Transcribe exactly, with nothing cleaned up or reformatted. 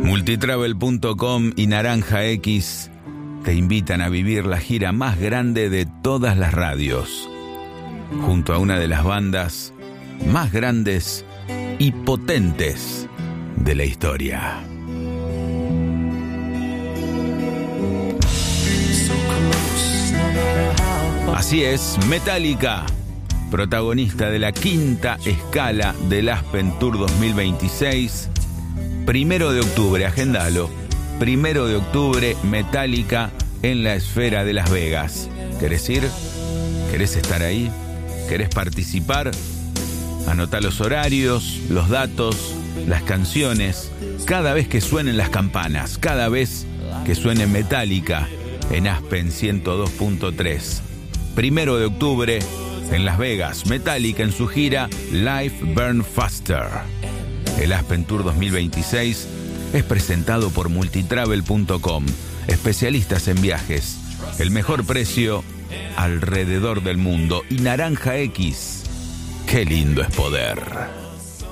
Multitravel punto com y Naranja X te invitan a vivir la gira más grande de todas las radios, junto a una de las bandas más grandes y potentes de la historia. Así es, Metallica, protagonista de la quinta escala del Aspen Tour dos mil veintiséis, primero de octubre, agendalo, primero de octubre, Metallica en la Esfera de Las Vegas. ¿Querés ir? ¿Querés estar ahí? ¿Querés participar? Anotá los horarios, los datos, las canciones, cada vez que suenen las campanas, cada vez que suene Metallica en Aspen ciento dos punto tres. Primero de octubre en Las Vegas, Metallica en su gira Life Burn Faster. El Aspen Tour dos mil veintiséis es presentado por Multitravel punto com, especialistas en viajes, el mejor precio alrededor del mundo, y Naranja X. Qué lindo es poder.